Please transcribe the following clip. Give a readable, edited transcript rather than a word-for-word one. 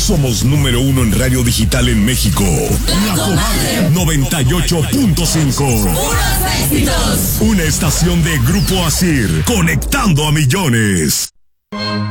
Somos número 1 en radio digital en México. La Comadre 98.5. ¡Puros éxitos! Una estación de Grupo Asir, conectando a millones.